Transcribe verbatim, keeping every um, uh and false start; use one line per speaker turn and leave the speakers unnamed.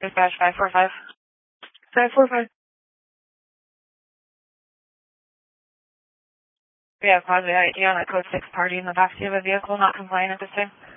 Dispatch five four five. five four five. We have positive I D on a code six party in the backseat of a vehicle not compliant at this time.